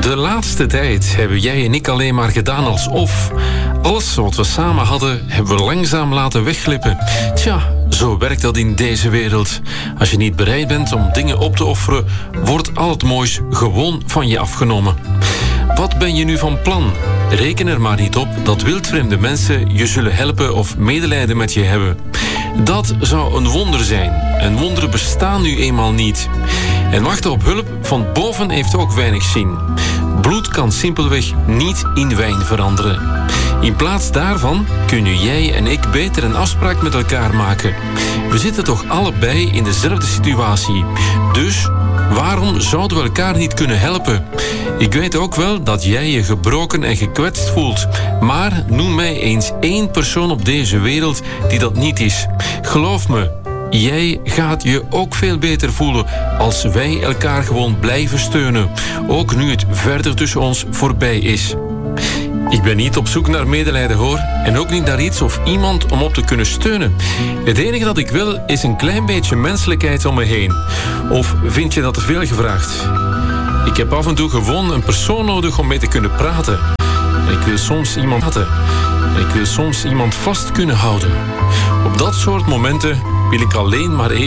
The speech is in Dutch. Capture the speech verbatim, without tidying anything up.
De laatste tijd hebben jij en ik alleen maar gedaan alsof. Alles wat we samen hadden, hebben we langzaam laten wegglippen. Tja, zo werkt dat in deze wereld. Als je niet bereid bent om dingen op te offeren, wordt al het moois gewoon van je afgenomen. Wat ben je nu van plan? Reken er maar niet op dat wildvreemde mensen je zullen helpen of medelijden met je hebben. Dat zou een wonder zijn. En wonderen bestaan nu eenmaal niet. En wachten op hulp van boven heeft ook weinig zin. Bloed kan simpelweg niet in wijn veranderen. In plaats daarvan kunnen jij en ik beter een afspraak met elkaar maken. We zitten toch allebei in dezelfde situatie. Dus waarom zouden we elkaar niet kunnen helpen? Ik weet ook wel dat jij je gebroken en gekwetst voelt. Maar noem mij eens één persoon op deze wereld die dat niet is. Geloof me, jij gaat je ook veel beter voelen als wij elkaar gewoon blijven steunen. Ook nu het verder tussen ons voorbij is. Ik ben niet op zoek naar medelijden, hoor. En ook niet naar iets of iemand om op te kunnen steunen. Het enige dat ik wil is een klein beetje menselijkheid om me heen. Of vind je dat te veel gevraagd? Ik heb af en toe gewoon een persoon nodig om mee te kunnen praten. En ik wil soms iemand praten. En ik wil soms iemand vast kunnen houden. Op dat soort momenten wil ik alleen maar even